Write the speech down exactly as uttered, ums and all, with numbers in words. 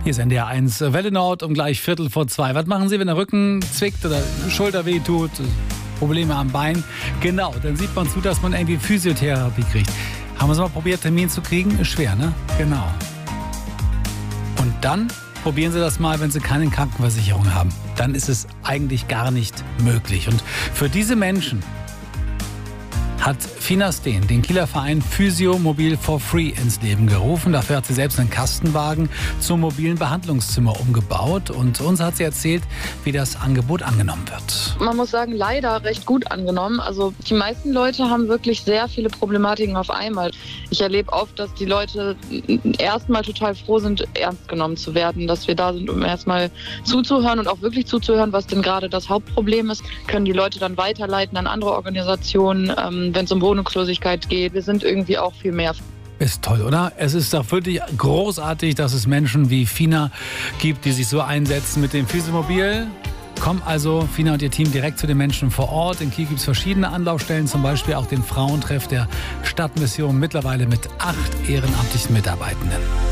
Hier ist N D R eins Welle Nord um gleich Viertel vor zwei. Was machen Sie, wenn der Rücken zwickt oder Schulter weh tut, Probleme am Bein? Genau, dann sieht man zu, dass man irgendwie Physiotherapie kriegt. Haben wir es mal probiert, Termin zu kriegen? Ist schwer, ne? Genau. Und dann probieren Sie das mal, wenn Sie keine Krankenversicherung haben. Dann ist es eigentlich gar nicht möglich. Und für diese Menschen hat Fina Steen den Kieler Verein Physio Mobil for Free ins Leben gerufen. Dafür hat sie selbst einen Kastenwagen zum mobilen Behandlungszimmer umgebaut. Und uns hat sie erzählt, wie das Angebot angenommen wird. Man muss sagen, leider recht gut angenommen. Also die meisten Leute haben wirklich sehr viele Problematiken auf einmal. Ich erlebe oft, dass die Leute erstmal total froh sind, ernst genommen zu werden. Dass wir da sind, um erstmal zuzuhören und auch wirklich zuzuhören, was denn gerade das Hauptproblem ist. Können die Leute dann weiterleiten an andere Organisationen, ähm, wenn es um Wohnungslosigkeit geht. Wir sind irgendwie auch viel mehr. Ist toll, oder? Es ist doch wirklich großartig, dass es Menschen wie Fina gibt, die sich so einsetzen mit dem Physiomobil. Kommen also Fina und ihr Team direkt zu den Menschen vor Ort. In Kiel gibt es verschiedene Anlaufstellen, zum Beispiel auch den Frauentreff der Stadtmission, mittlerweile mit acht ehrenamtlichen Mitarbeitenden.